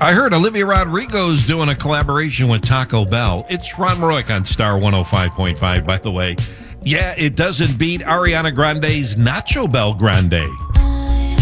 I heard Olivia Rodrigo's doing a collaboration with Taco Bell. It's Ron Royk on Star 105.5, by the way. Yeah, it doesn't beat Ariana Grande's Nacho Bell Grande.